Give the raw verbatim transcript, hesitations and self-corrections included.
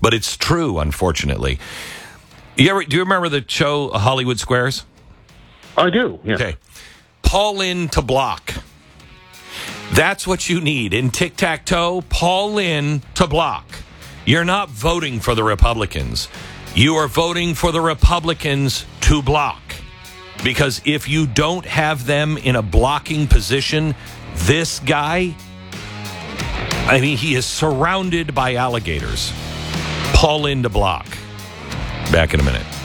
But it's true, unfortunately. You ever, do you remember the show Hollywood Squares? I do, yeah. Okay. Paul in to block. That's what you need. In tic-tac-toe, Paul in to block. You're not voting for the Republicans. You are voting for the Republicans to block. Because if you don't have them in a blocking position, this guy, I mean, he is surrounded by alligators. Paul in to block. Back in a minute.